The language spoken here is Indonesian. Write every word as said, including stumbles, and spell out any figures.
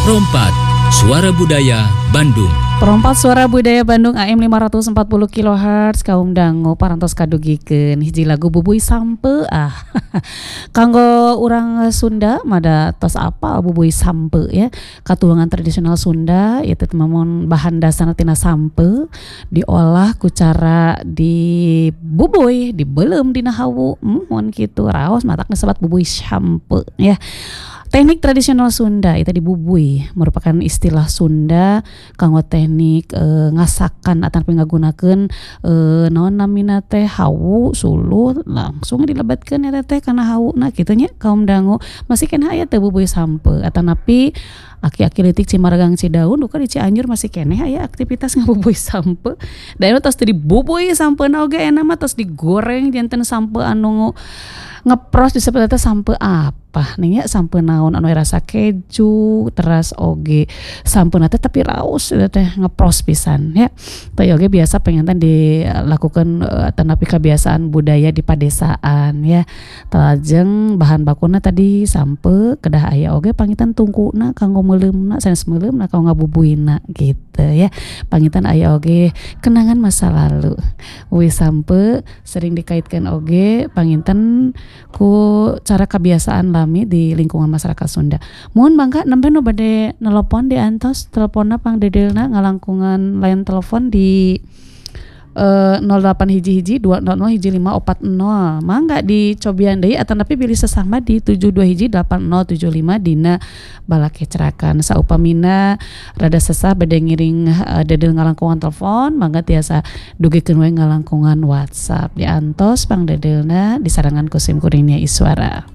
Perompat Suara Budaya Bandung. Perompat Suara Budaya Bandung A M lima ratus empat puluh kilohertz kaum dangu parantos kadugikeun hiji lagu Bubui Sampe ah. Kanggo urang Sunda mada tos apa Bubui Sampe ya. Katulangan tradisional Sunda ieu teh mamon bahan dasarna tina sampe diolah ku cara dibubuy, dibeuleum dina hawu. Hmm, mun kitu raos matak disebut Bubui Sampe ya. Teknik tradisional Sunda itu dibubui merupakan istilah Sunda kanggo teknik e, ngasakan atau ngagunakeun e, naon namina teh hawu suluh langsung dilebatkeun eta teh kana hawuna kitu nya kaum dangu masih keneh aya teh bubui sampe atanapi aki-aki leutik Cimaragang Cidaun duka di Cianjur masih keneh aya aktivitas ngabubui sampe da anu tos dibubui sampeuna oge ena mah tos digoreng janten sampe anu ngepros disebut eta sampe apa nih ya sampe naon anu rasa keju teras oge sampeuna teh tapi raos teh ngepros pisan ya teh oge biasa pengen dilakukan uh, tanapi kebiasaan budaya di padesaan ya lajeng bahan bakuna tadi sampe kedah aya oge pangitan tungkuna kanggo meuleumna sanes meuleumna kanggo ngabubuina gitu ya pangitan aya oge kenangan masa lalu we sampe sering dikaitkan oge panginten ku cara kebiasaan lami di lingkungan masyarakat Sunda. Mohon bangga nembe nu bade nelpon di antos teleponna pang dedelna ngalangkungan layan telepon di uh, nol delapan hiji hiji dua nol nol hiji lima opat nol. Mangga dicobian deui atanapi pilih sesama di tujuh dua hiji delapan nol tujuh lima dina balakecerakan saupamina rada sesah bade ngiring uh, dedel ngalangkungan telepon mangga tiasa dugikeun we ngalangkungan WhatsApp di antos pang dedelna disarangan ku sim kuringnya Iswara.